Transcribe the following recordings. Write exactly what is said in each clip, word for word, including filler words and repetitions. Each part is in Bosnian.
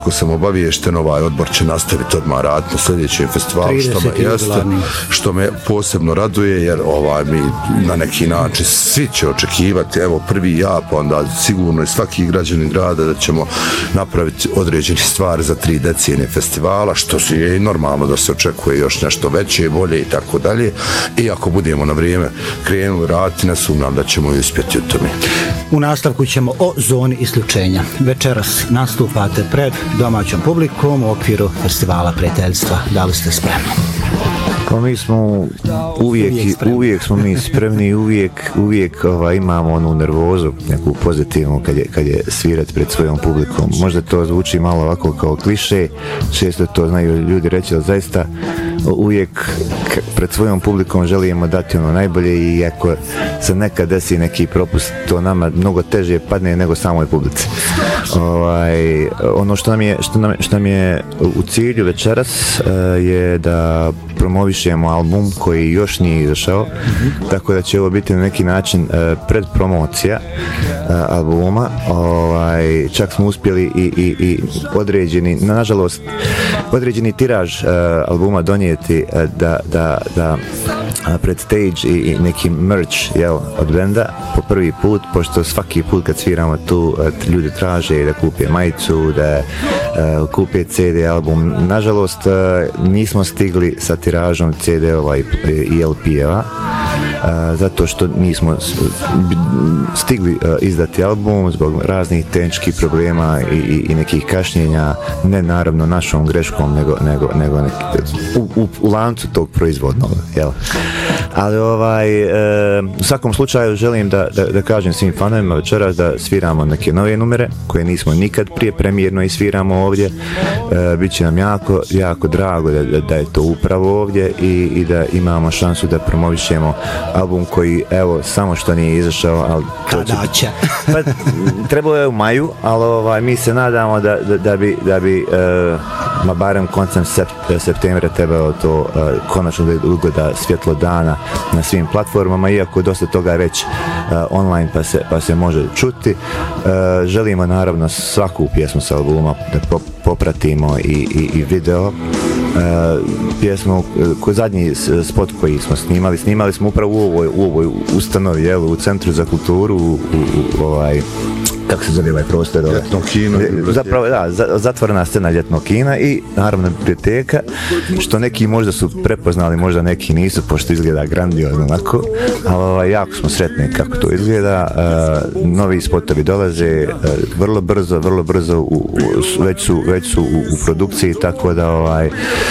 Ako sam obaviješten, ovaj odbor će nastaviti odmah raditi na sljedećem festivalu, što me, jeste, što me posebno raduje, jer ovaj, mi na neki način svi će očekivati, evo prvi ja, pa onda sigurno i svaki građanin grada da ćemo napraviti određene stvari za tri decenije festivala, što je i normalno da se očekuje još nešto veće, bolje i tako dalje. I ako budemo na vrijeme krenuli raditi, ne sumnjam da ćemo i uspjeti u tome. U nastavku ćemo o zoni isključenja. Večeras nastupate pred domaćom publikom u okviru festivala prijateljstva. Da li ste spremni? Pa mi smo uvijek, uvijek, uvijek smo mi spremni i uvijek, uvijek ovaj, imamo onu nervozu, neku pozitivnu kad je, kad je svirat pred svojom publikom. Možda to zvuči malo ovako kao kliše, često to znaju ljudi reći, ali zaista uvijek pred svojom publikom želimo dati ono najbolje i ako se nekad desi neki propust, to nama mnogo teže padne nego samoj publici. Ovaj, ono što nam je, što nam, što nam je u cilju večeras uh, je da promovišemo album koji još nije izašao, mm-hmm. tako da će ovo biti na neki način uh, predpromocija uh, albuma. Ovaj, čak smo uspjeli i, i, i određeni, nažalost, određeni tiraž uh, albuma donijeti uh, da, da, da uh, pred stage i, i neki merch, jel, od benda po prvi put, pošto svaki put kad sviramo tu uh, ljudi traže da kupe majicu, da uh, kupe ce de album. Nažalost, uh, nismo stigli sa tiražom ce de-ova i, i el pe-eva, uh, zato što nismo stigli uh, izdati album zbog raznih tehničkih problema i, i, i nekih kašnjenja, ne naravno našom greškom, nego, nego, nego neki, u, u, u lancu tog proizvodnog, jel? Ali ovaj, e, u svakom slučaju želim da, da, da kažem svim fanovima večeras da sviramo neke nove numere koje nismo nikad prije premijerno i sviramo ovdje. E, Biće nam jako, jako drago da, da, da je to upravo ovdje i, i da imamo šansu da promovišemo album koji, evo, samo što nije izašao, ali kada će? Pa, trebalo je u maju, ali ovaj, mi se nadamo da, da, da bi, da bi e, ma barem koncem sept, septembra trebalo to e, konačno da ugleda svjetlo dana na svim platformama, iako dosta toga je već uh, online pa se, pa se može čuti. Uh, želimo naravno svaku pjesmu sa albuma da pop, popratimo i, i, i video. Uh, pjesmu, ko zadnji spot koji smo snimali, snimali smo upravo u ovoj, u ovoj ustanovi, jel, u Centru za kulturu, u, u, u ovaj, kako se zove ovaj prostor? Ljetno kino. Zapravo, da, zatvorena scena Ljetnog kina i naravno biblioteka, što neki možda su prepoznali, možda neki nisu, pošto izgleda grandiozno onako, ali jako smo sretni kako to izgleda. Uh, novi spotovi dolaze uh, vrlo brzo, vrlo brzo, u, u, već su, već su u, u produkciji, tako da ovaj,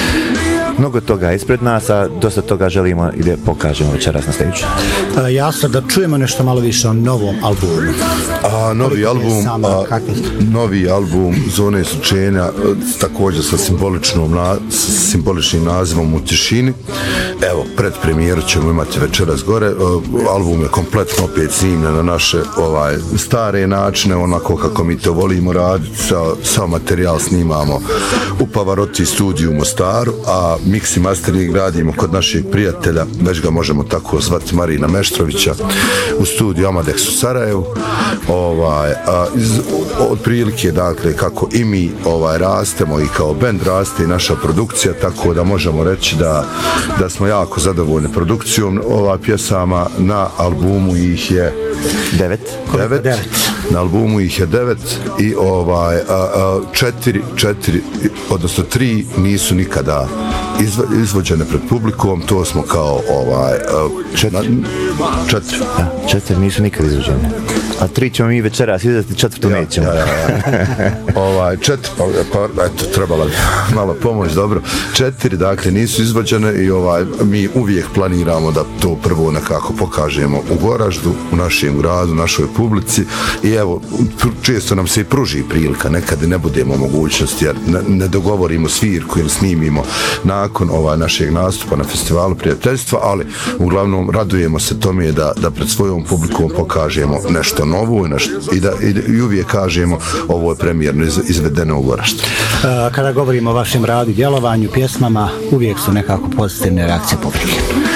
mnogo toga ispred nas, a dosta toga želimo i da pokažemo večeras na stage. Jasno, da čujemo nešto malo više o novom albumu. A, novi album, sama, a, novi album Zone isključenja, također sa simboličnom na, simboličnim nazivom U tišini. Evo, pred premijeru ćemo imati večeras gore. Album je kompletno opet snimljen na naše ovaj, stare načine, onako kako mi to volimo raditi. Sa, sa materijal snimamo u Pavarotti studiju u Mostaru, a mix i mastering radimo kod našeg prijatelja, već ga možemo tako zvati, Marina Meštrovića, u studiju Amadex u Sarajevu. Ovaj, a, iz, otprilike, dakle, kako i mi ovaj, rastemo i kao band raste i naša produkcija, tako da možemo reći da, da smo jako zadovoljni produkcijom ova pjesama. Na albumu ih je devet. devet. devet. Na albumu ih je devet i ovaj, a, a, četiri, četiri, odnosno tri nisu nikada izvo, izvođene pred publikom, to smo kao ovaj, a, četiri. Na, četiri. Da, četiri nisu nikad izvođene. A tri ćemo mi večeras izdati, četvrtu ja, nećemo. Ja, ja, ja. ovaj, četiri, pa, pa eto, trebala bi malo pomoć, dobro. Četiri, dakle, nisu izvođene i ovaj, mi uvijek planiramo da to prvo nekako pokažemo u Goraždu, u našem gradu, našoj publici i evo, često nam se i pruži prilika, nekad ne budemo mogućnosti jer ne, ne dogovorimo svirku ili snimimo nakon ovaj, našeg nastupa na festivalu prijateljstva, ali uglavnom radujemo se tome da, da pred svojom publikom pokažemo nešto novo nešto, i da i, i uvijek kažemo ovo je premijerno iz, izvedeno u Goraždu. Kada govorimo o vašem radu i djelovanju, pjesmama, uvijek su nekako pozitivne reakcije publike.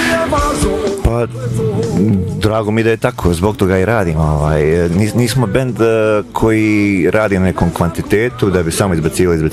Pa, drago mi da je tako, zbog toga i radimo. Ovaj. Nis, nismo bend koji radi na nekom kvantitetu da bi samo izbacivali,